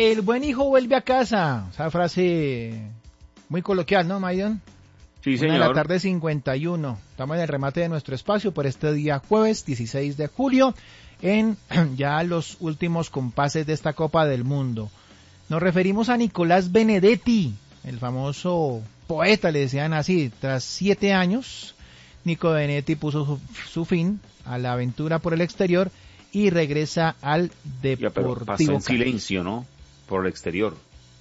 El buen hijo vuelve a casa. Esa frase muy coloquial, ¿no, Maidon? Sí, señor. 1:51. Estamos en el remate de nuestro espacio por este día jueves 16 de julio en ya los últimos compases de esta Copa del Mundo. Nos referimos a Nicolás Benedetti, el famoso poeta, le decían así. Tras 7 años, Nico Benedetti puso su fin a la aventura por el exterior y regresa al Deportivo Pero pasó en Cali. silencio, ¿no? Por el exterior.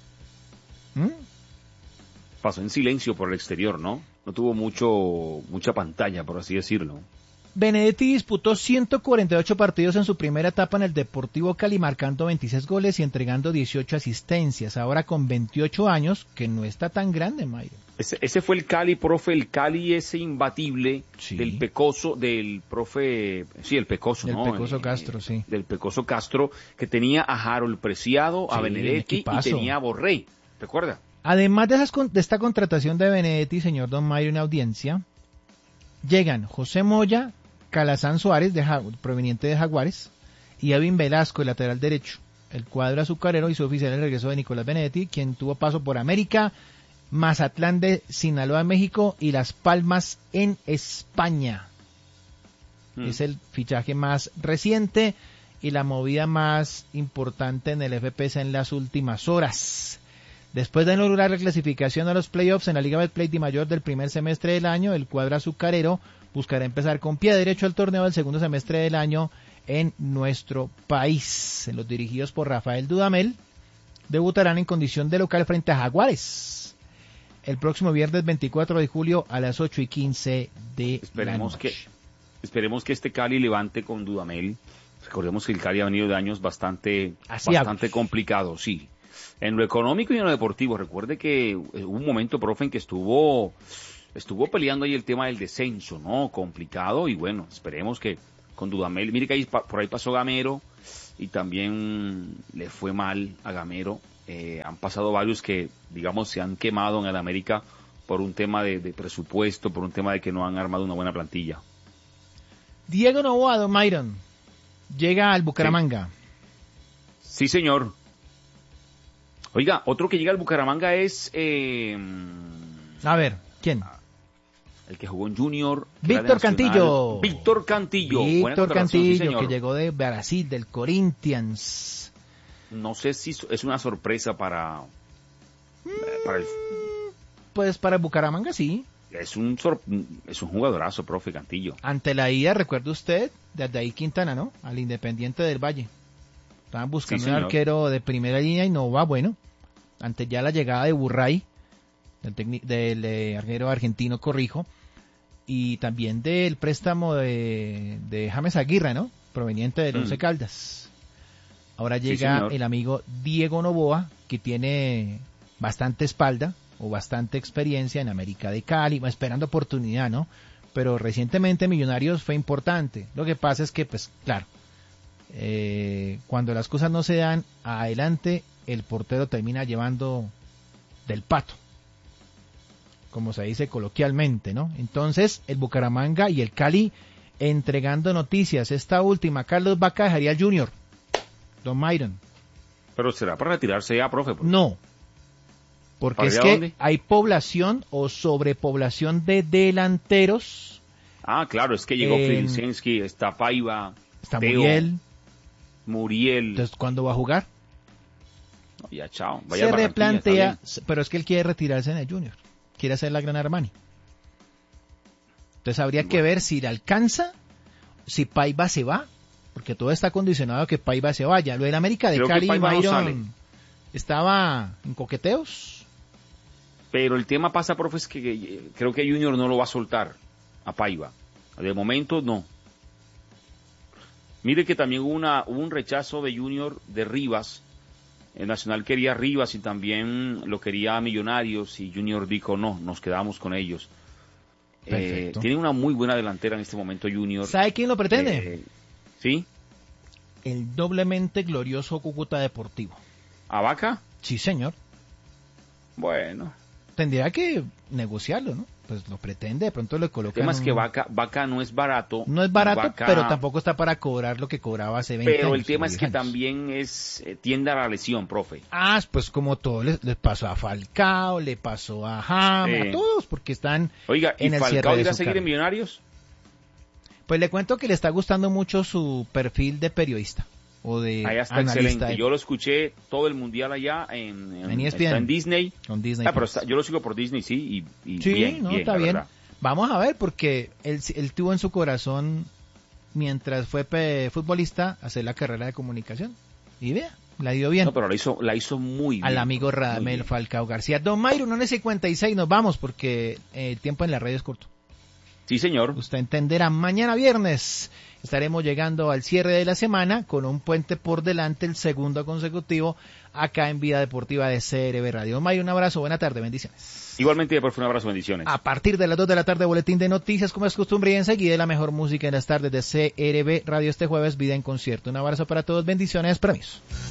Pasó en silencio por el exterior, ¿no? No tuvo mucha pantalla, por así decirlo. Benedetti disputó 148 partidos en su primera etapa en el Deportivo Cali, marcando 26 goles y entregando 18 asistencias. Ahora con 28 años, que no está tan grande, Mayo. Ese fue el Cali, profe, el Cali ese imbatible, sí, del Pecoso, del profe, sí, el Pecoso, del ¿no? Pecoso Castro, sí. Del Pecoso Castro, que tenía a Harold Preciado, sí, a Benedetti y tenía a Borré, ¿recuerda? Además de esta contratación de Benedetti, señor Don Mario, en audiencia, llegan José Moya, Calazán Suárez, proveniente de Jaguares, y Evin Velasco, el lateral derecho. El cuadro azucarero hizo oficial el regreso de Nicolás Benedetti, quien tuvo paso por América, Mazatlán de Sinaloa, México, y Las Palmas en España. Es el fichaje más reciente y la movida más importante en el FPS en las últimas horas. Después de lograr la clasificación a los playoffs en la Liga Betplay de Mayor del primer semestre del año, el cuadro azucarero buscará empezar con pie derecho al torneo del segundo semestre del año en nuestro país. Los dirigidos por Rafael Dudamel debutarán en condición de local frente a Jaguares el próximo viernes 24 de julio a las 8:15 de la noche. Esperemos que este Cali levante con Dudamel. Recordemos que el Cali ha venido de años bastante complicados, sí. En lo económico y en lo deportivo. Recuerde que hubo un momento, profe, en que estuvo peleando ahí el tema del descenso, ¿no? Complicado, y bueno, esperemos que con Dudamel, mire que ahí, por ahí pasó Gamero y también le fue mal a Gamero. Han pasado varios que, digamos, se han quemado en el América por un tema de presupuesto, por un tema de que no han armado una buena plantilla. Diego Noboa, Don Myron, llega al Bucaramanga. Sí, señor. Oiga, otro que llega al Bucaramanga es... A ver, ¿quién? El que jugó en Junior. Víctor Cantillo. Víctor Cantillo. Víctor Cantillo, sí, que llegó de Brasil, del Corinthians. No sé si es una sorpresa para el... Pues para el Bucaramanga, sí. Es un jugadorazo, profe Cantillo. Ante la ida, recuerde usted, desde ahí Quintana, ¿no? Al Independiente del Valle. Estaban buscando un arquero de primera línea y no va bueno. Ante ya la llegada de Burray, del arquero argentino, corrijo, y también del préstamo de James Aguirre, ¿no? Proveniente del Once Caldas. Ahora llega el amigo Diego Noboa, que tiene bastante espalda o bastante experiencia en América de Cali, esperando oportunidad, ¿no? Pero recientemente Millonarios fue importante. Lo que pasa es que, pues, claro, cuando las cosas no se dan adelante, el portero termina llevando del pato, como se dice coloquialmente, ¿no? Entonces, el Bucaramanga y el Cali entregando noticias. Esta última, Carlos Vaca dejaría al Junior, Don Myron. Pero será para retirarse ya, profe. No, porque es que ¿dónde? Hay población o sobrepoblación de delanteros. Ah, claro, es que llegó Filicinski, está Paiva, está Teo, Muriel. Entonces, ¿cuándo va a jugar? No, ya, chao. Vaya se replantea, pero es que él quiere retirarse en el Junior. Quiere hacer la Gran Armani. Entonces habría que ver si le alcanza, si Paiva se va, porque todo está condicionado a que Paiva se vaya. Lo del América de Cali, Myron, estaba en coqueteos. Pero el tema pasa, profe, es que creo que Junior no lo va a soltar a Paiva. De momento, no. Mire que también hubo un rechazo de Junior de Rivas. El Nacional quería a Rivas y también lo quería a Millonarios, y Junior dijo no, nos quedamos con ellos. Tiene una muy buena delantera en este momento Junior. ¿Sabe quién lo pretende? ¿Sí? El doblemente glorioso Cúcuta Deportivo. ¿A Vaca? Sí, señor. Bueno. Tendría que negociarlo, ¿no? pues lo pretende, de pronto le colocan... El tema es que Vaca no es barato. No es barato, pero tampoco está para cobrar lo que cobraba hace 20 años. Pero el tema es que años. También tiende a la lesión, profe. Pues como todo les pasó a Falcao, le pasó a James, a todos, porque están en el cierre de su carrera. ¿Y Falcao irá a seguir en Millonarios? Pues le cuento que le está gustando mucho su perfil de periodista o de allá está analista. Excelente. Yo lo escuché todo el mundial allá en ESPN. Está en Disney. Con Disney. Pero yo lo sigo por Disney, sí, y sí, bien, está bien. Verdad. Vamos a ver, porque él tuvo en su corazón, mientras fue futbolista, hacer la carrera de comunicación. Y vea, la dio bien. No, pero la hizo muy bien. Al amigo Radamel Falcao García. Don Mayro, 1:56, nos vamos, porque el tiempo en la radio es corto. Sí, señor. Usted entenderá, mañana viernes estaremos llegando al cierre de la semana con un puente por delante, el segundo consecutivo, acá en Vida Deportiva de CRB Radio. Don Mayro, un abrazo, buena tarde, bendiciones. Igualmente, por favor, un abrazo, bendiciones. A partir de las 2 de la tarde, boletín de noticias, como es costumbre, y enseguida la mejor música en las tardes de CRB Radio este jueves, Vida en Concierto. Un abrazo para todos, bendiciones, permiso.